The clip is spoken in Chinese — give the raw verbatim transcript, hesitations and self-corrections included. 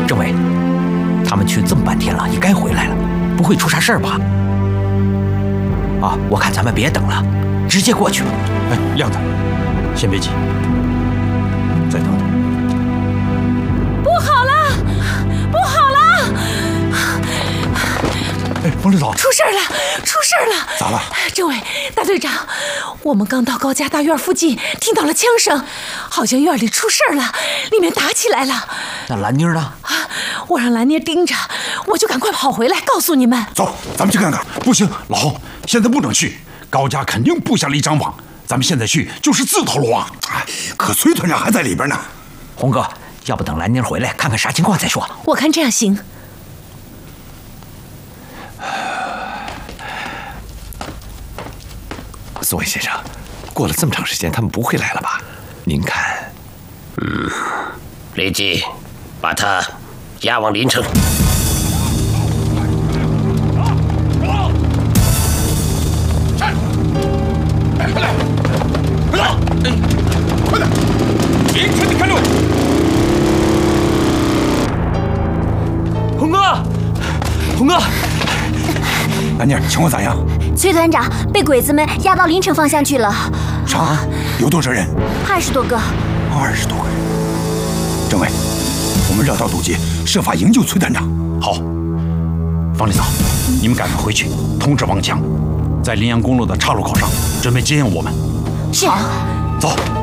政委，他们去这么半天了，也该回来了，不会出啥事儿吧？啊，我看咱们别等了，直接过去吧。 哎，亮子，先别急，再等等。 不好了，不好了！ 哎，方指导， 出事了，出事了！ 咋了？ 政委，大队长，我们刚到高家大院附近，听到了枪声，好像院里出事了，里面打起来了。 那兰妮呢？ 啊，我让兰妮盯着，我就赶快跑回来告诉你们。 走，咱们去看看。不行，老洪，现在不能去，高家肯定布下了一张网，咱们现在去就是自投罗网。哎，可崔团长还在里边呢。 洪哥，要不等兰妮回来看看啥情况再说？ 我看这样行。 宋伟先生，过了这么长时间，他们不会来了吧？您看， 嗯，立即把他押往临城。 快点！快点！快点！凌晨的开路！ 洪哥，洪哥， 兰妮，情况咋样？ 崔团长被鬼子们押到临城方向去了。 啥？有多少人？ 二十多个。 二十多个人。政委，我们绕道堵截，设法营救崔团长。好，方领导，你们赶快回去通知王强，在临阳公路的岔路口上准备接应我们。 是。 走。